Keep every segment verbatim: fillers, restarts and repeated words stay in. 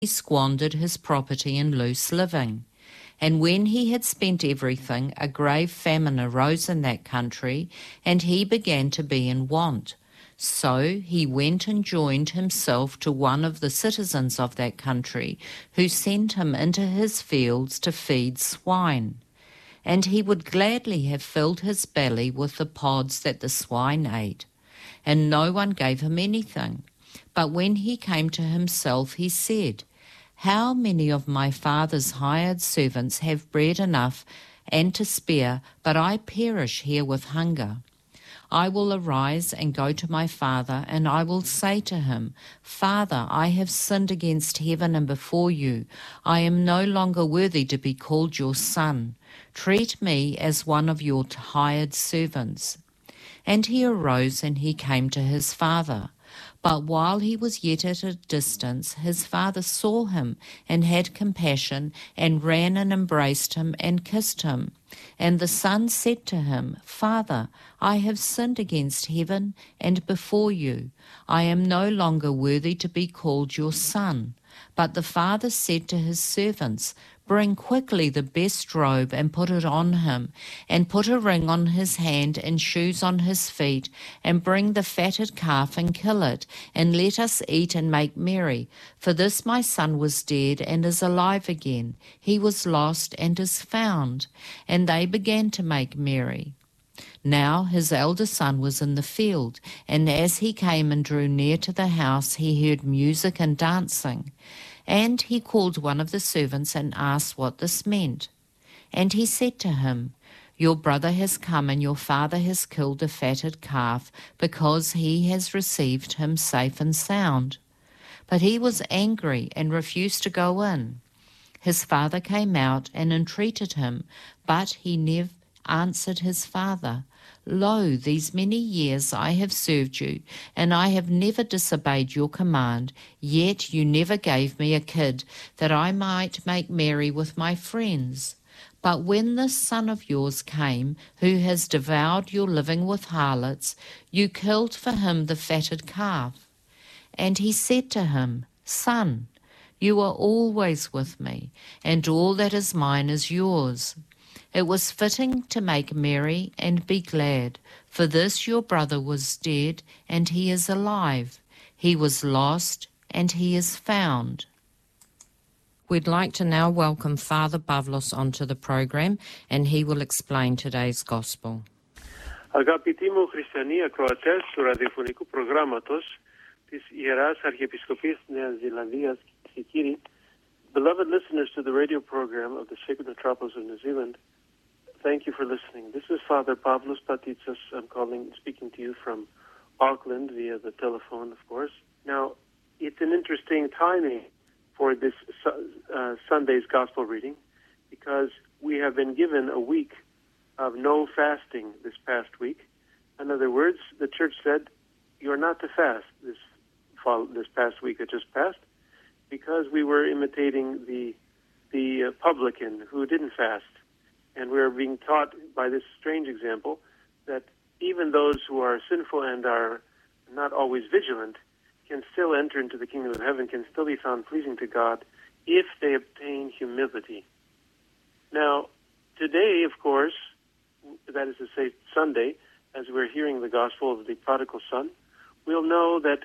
he squandered his property in loose living. And when he had spent everything, a grave famine arose in that country, and he began to be in want. So he went and joined himself to one of the citizens of that country, who sent him into his fields to feed swine. And he would gladly have filled his belly with the pods that the swine ate, and no one gave him anything. But when he came to himself, he said, "How many of my father's hired servants have bread enough and to spare, but I perish here with hunger? I will arise and go to my father, and I will say to him, 'Father, I have sinned against heaven and before you. I am no longer worthy to be called your son. Treat me as one of your hired servants.' And he arose and he came to his father. But while he was yet at a distance, his father saw him and had compassion, and ran and embraced him and kissed him. And the son said to him, 'Father, I have sinned against heaven and before you. I am no longer worthy to be called your son.' But the father said to his servants, 'Bring quickly the best robe and put it on him, and put a ring on his hand and shoes on his feet, and bring the fatted calf and kill it, and let us eat and make merry. For this my son was dead and is alive again. He was lost and is found.' And they began to make merry. Now his elder son was in the field, and as he came and drew near to the house, he heard music and dancing. And he called one of the servants and asked what this meant. And he said to him, 'Your brother has come, and your father has killed a fatted calf, because he has received him safe and sound.' But he was angry and refused to go in. His father came out and entreated him, but he never answered his father. 'Lo, these many years I have served you, and I have never disobeyed your command, yet you never gave me a kid, that I might make merry with my friends. But when this son of yours came, who has devoured your living with harlots, you killed for him the fatted calf.' And he said to him, 'Son, you are always with me, and all that is mine is yours. It was fitting to make merry and be glad, for this your brother was dead, and he is alive. He was lost, and he is found.'" We'd like to now welcome Father Pavlos onto the program, and he will explain today's gospel. Αγαπητοί μου χριστιανοί ακροατές του ραδιοφωνικού προγράμματος της Ιεράς Αρχιεπισκοπής Νέας Ζηλανδίας και κύριοι, beloved listeners to the radio program of the Sacred Metropolis of New Zealand, thank you for listening. This is Father Pavlos Patitsas. I'm calling, speaking to you from Auckland via the telephone, of course. Now, it's an interesting timing for this uh, Sunday's Gospel reading, because we have been given a week of no fasting this past week. In other words, the Church said, you're not to fast this fall, this past week that just passed, because we were imitating the the uh, publican who didn't fast. And we are being taught by this strange example that even those who are sinful and are not always vigilant can still enter into the kingdom of heaven, can still be found pleasing to God if they obtain humility. Now, today, of course, that is to say Sunday, as we're hearing the gospel of the prodigal son, we'll know that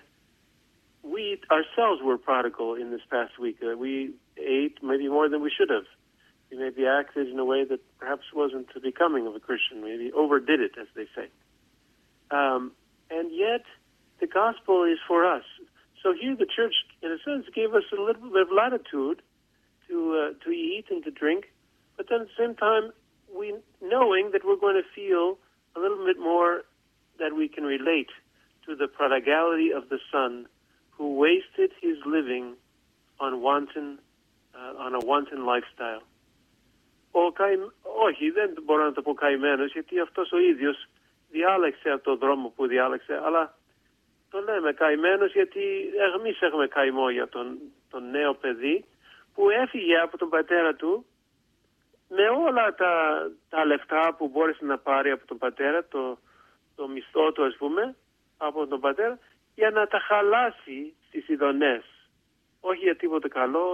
we ourselves were prodigal in this past week. Uh, we ate maybe more than we should have. We maybe acted in a way that perhaps wasn't becoming of a Christian, maybe overdid it, as they say. Um, and yet, the gospel is for us. So here the Church, in a sense, gave us a little bit of latitude to uh, to eat and to drink, but then at the same time, we knowing that we're going to feel a little bit more that we can relate to the prodigality of the son who wasted his living on wanton, uh, on a wanton lifestyle. Ο καη... Όχι, δεν μπορώ να το πω καημένος, γιατί αυτός ο ίδιος διάλεξε από τον δρόμο που διάλεξε, αλλά το λέμε καημένος γιατί εμείς έχουμε καημό για τον, τον νέο παιδί που έφυγε από τον πατέρα του με όλα τα, τα λεφτά που μπόρεσε να πάρει από τον πατέρα, το, το μισθό του ας πούμε, από τον πατέρα, για να τα χαλάσει στις ειδονές. όχι για τίποτε καλό,